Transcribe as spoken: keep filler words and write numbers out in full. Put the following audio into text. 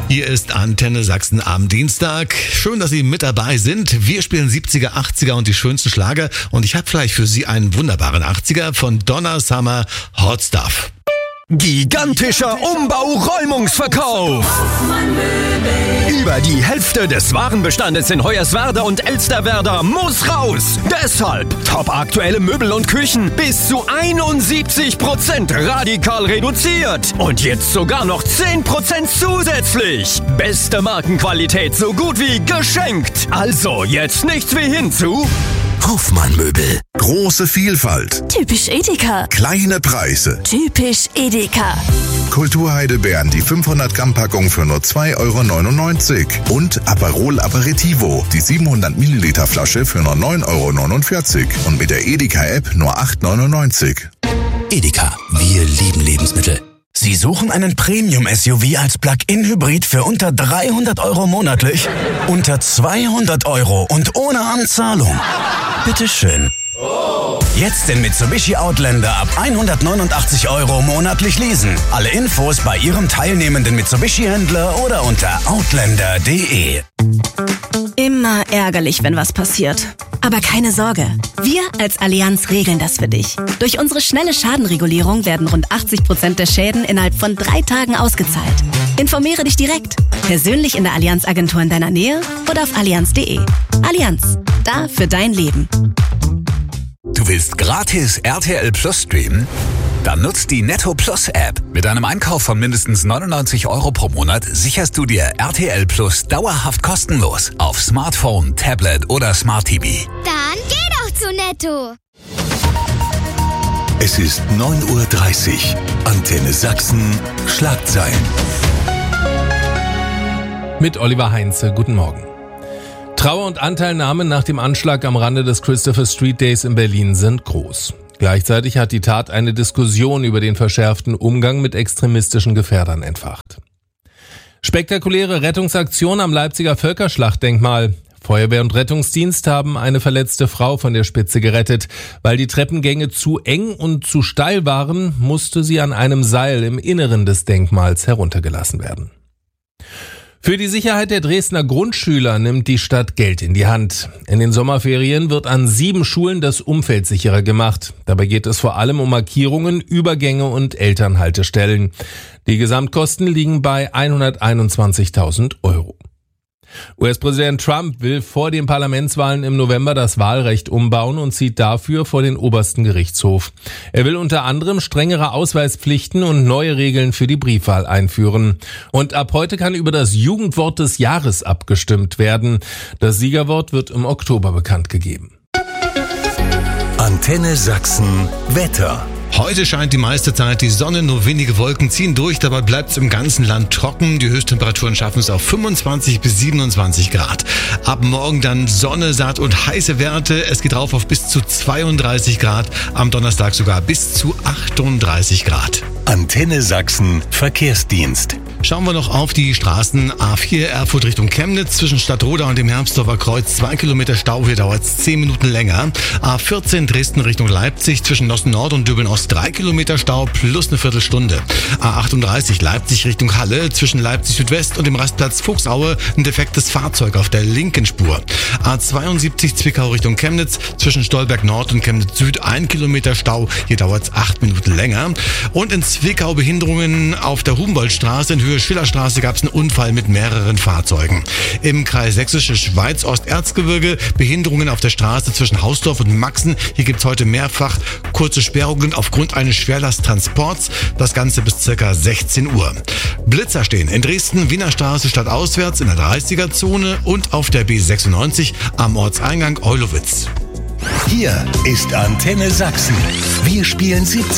Hier ist Antenne Sachsen am Dienstag. Schön, dass Sie mit dabei sind. Wir spielen siebziger, achtziger und die schönsten Schlager. Und ich habe vielleicht für Sie einen wunderbaren achtziger von Donna Summer, Hot Stuff. Gigantischer Umbau-Räumungsverkauf. Über die Hälfte des Warenbestandes in Hoyerswerda und Elsterwerda muss raus. Deshalb top aktuelle Möbel und Küchen bis zu einundsiebzig Prozent radikal reduziert. Und jetzt sogar noch zehn Prozent zusätzlich. Beste Markenqualität, so gut wie geschenkt. Also jetzt nichts wie hinzu. Hofmann Möbel. Große Vielfalt. Typisch Edeka. Kleine Preise. Typisch Edeka. Kulturheidelbeeren, die fünfhundert Gramm Packung für nur zwei Euro neunundneunzig. Und Aperol Aperitivo, die siebenhundert Milliliter Flasche für nur neun Euro neunundvierzig. Und mit der Edeka-App nur acht Euro neunundneunzig. Edeka, wir lieben Lebensmittel. Sie suchen einen Premium-S U V als Plug-in-Hybrid für unter dreihundert Euro monatlich? Unter zweihundert Euro und ohne Anzahlung? Bitteschön. Jetzt den Mitsubishi Outlander ab hundertneunundachtzig Euro monatlich leasen. Alle Infos bei Ihrem teilnehmenden Mitsubishi-Händler oder unter outlander punkt de. Immer ärgerlich, wenn was passiert. Aber keine Sorge, wir als Allianz regeln das für dich. Durch unsere schnelle Schadenregulierung werden rund achtzig Prozent der Schäden innerhalb von drei Tagen ausgezahlt. Informiere dich direkt, persönlich in der Allianz-Agentur in deiner Nähe oder auf allianz punkt de. Allianz, da für dein Leben. Du willst gratis R T L Plus streamen? Dann nutzt die Netto Plus App. Mit einem Einkauf von mindestens neunundneunzig Euro pro Monat sicherst du dir R T L Plus dauerhaft kostenlos auf Smartphone, Tablet oder Smart T V. Dann geh doch zu Netto. Es ist neun Uhr dreißig. Antenne Sachsen. Schlagzeilen. Mit Oliver Heinze. Guten Morgen. Trauer und Anteilnahme nach dem Anschlag am Rande des Christopher Street Days in Berlin sind groß. Gleichzeitig hat die Tat eine Diskussion über den verschärften Umgang mit extremistischen Gefährdern entfacht. Spektakuläre Rettungsaktion am Leipziger Völkerschlachtdenkmal. Feuerwehr und Rettungsdienst haben eine verletzte Frau von der Spitze gerettet. Weil die Treppengänge zu eng und zu steil waren, musste sie an einem Seil im Inneren des Denkmals heruntergelassen werden. Für die Sicherheit der Dresdner Grundschüler nimmt die Stadt Geld in die Hand. In den Sommerferien wird an sieben Schulen das Umfeld sicherer gemacht. Dabei geht es vor allem um Markierungen, Übergänge und Elternhaltestellen. Die Gesamtkosten liegen bei hunderteinundzwanzigtausend Euro. U S-Präsident Trump will vor den Parlamentswahlen im November das Wahlrecht umbauen und zieht dafür vor den obersten Gerichtshof. Er will unter anderem strengere Ausweispflichten und neue Regeln für die Briefwahl einführen. Und ab heute kann über das Jugendwort des Jahres abgestimmt werden. Das Siegerwort wird im Oktober bekannt gegeben. Antenne Sachsen. Wetter. Heute scheint die meiste Zeit die Sonne, nur wenige Wolken ziehen durch, dabei bleibt es im ganzen Land trocken. Die Höchsttemperaturen schaffen es auf fünfundzwanzig bis siebenundzwanzig Grad. Ab morgen dann Sonne, satt und heiße Werte. Es geht rauf auf bis zu zweiunddreißig Grad, am Donnerstag sogar bis zu achtunddreißig Grad. Antenne Sachsen. Verkehrsdienst. Schauen wir noch auf die Straßen. A vier Erfurt Richtung Chemnitz zwischen Stadtroda und dem Hermsdorfer Kreuz. Zwei Kilometer Stau, hier dauert es zehn Minuten länger. A vierzehn Dresden Richtung Leipzig zwischen Nossen Nord und Döbeln Ost. Drei Kilometer Stau plus eine Viertelstunde. A achtunddreißig Leipzig Richtung Halle zwischen Leipzig Südwest und dem Rastplatz Fuchsaue. Ein defektes Fahrzeug auf der linken Spur. A zweiundsiebzig Zwickau Richtung Chemnitz zwischen Stolberg Nord und Chemnitz Süd. Ein Kilometer Stau, hier dauert es acht Minuten länger. Und in Zwickau Behinderungen auf der Humboldtstraße in Höhe Schillerstraße gab es einen Unfall mit mehreren Fahrzeugen. Im Kreis Sächsische Schweiz Osterzgebirge Behinderungen auf der Straße zwischen Hausdorf und Maxen. Hier gibt es heute mehrfach kurze Sperrungen aufgrund eines Schwerlasttransports. Das Ganze bis circa sechzehn Uhr. Blitzer stehen in Dresden, Wiener Straße stadtauswärts in der dreißiger Zone und auf der B sechsundneunzig am Ortseingang Eulowitz. Hier ist Antenne Sachsen. Wir spielen siebzig.